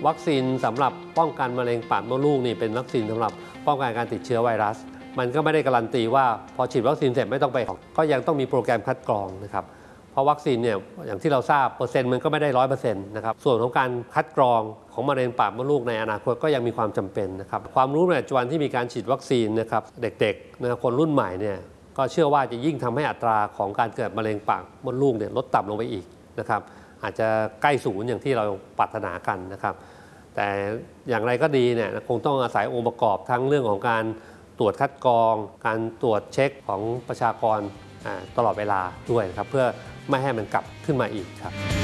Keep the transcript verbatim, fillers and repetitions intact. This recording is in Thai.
วัคซีนสำหรับป้องกันมะเร็งปากมดลูกนี่เป็นวัคซีนสำหรับป้องกันการติดเชื้อไวรัสมันก็ไม่ได้การันตีว่าพอฉีดวัคซีนเสร็จไม่ต้องไปก็ยังต้องมีโปรแกรมคัดกรองนะครับเพราะวัคซีนเนี่ยอย่างที่เราทราบเปอร์เซ็นต์มันก็ไม่ได้ร้อยเปอร์เซ็นต์นะครับส่วนของการคัดกรองของมะเร็งปากมดลูกในอนาคตก็ยังมีความจำเป็นนะครับความรู้ในปัจจุบันที่มีการฉีดวัคซีนนะครับเด็กๆนะคนรุ่นใหม่เนี่ยก็เชื่อว่าจะยิ่งทำให้อัตราของการเกิดมะเร็งปากมดลูกเนี่ยลดต่ำลงไปอีกนะครับอาจจะใกล้ศูนย์อย่างที่เราปรารถนากันนะครับแต่อย่างไรก็ดีเนี่ยคงต้องอาศัยองค์ประกอบทั้งเรื่องของการตรวจคัดกรองการตรวจเช็คของประชากรตลอดเวลาด้วยนะครับเพื่อไม่ให้มันกลับขึ้นมาอีกครับ